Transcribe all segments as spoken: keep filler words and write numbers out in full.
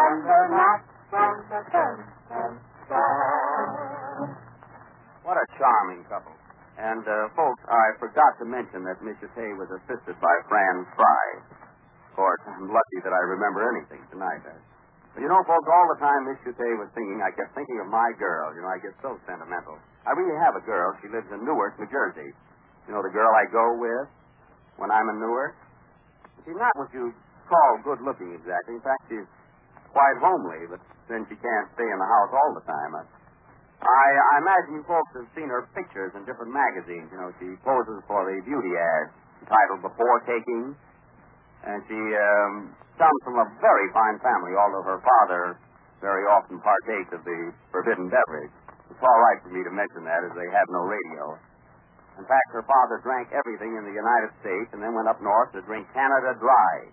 the night when the sun shines. What a charming couple. And, uh, folks, I forgot to mention that Miss Tay was assisted by Fran Fry. Of course, I'm lucky that I remember anything tonight. Uh, but, you know, folks, all the time Miss Tay was singing, I kept thinking of my girl. You know, I get so sentimental. I really have a girl. She lives in Newark, New Jersey. You know, the girl I go with when I'm in Newark? She's not what you call good-looking, exactly. In fact, she's quite homely, but then she can't stay in the house all the time. I, I, I imagine you folks have seen her pictures in different magazines. You know, she poses for the beauty ads entitled Before Taking. And she um, comes from a very fine family, although her father very often partakes of the forbidden beverage. It's all right for me to mention that, as they have no radio. In fact, her father drank everything in the United States and then went up north to drink Canada Dry.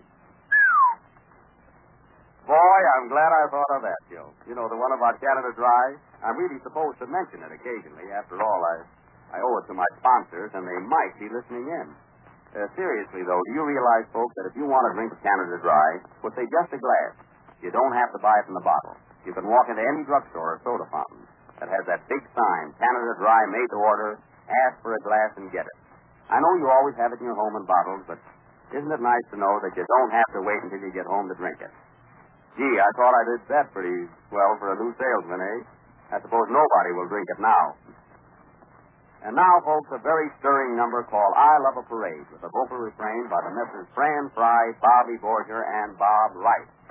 Boy, I'm glad I thought of that, Joe. You know, the one about Canada Dry? I'm really supposed to mention it occasionally. After all, I, I owe it to my sponsors, and they might be listening in. Uh, seriously, though, do you realize, folks, that if you want to drink Canada Dry, well, say just a glass. You don't have to buy it in the bottle. You can walk into any drugstore or soda fountain that has that big sign, Canada Dry, made to order, ask for a glass and get it. I know you always have it in your home in bottles, but isn't it nice to know that you don't have to wait until you get home to drink it? Gee, I thought I did that pretty well for a new salesman, eh? I suppose nobody will drink it now. And now, folks, a very stirring number called I Love a Parade, with a vocal refrain by the Messrs. Fran Fry, Bobby Borger, and Bob Wright.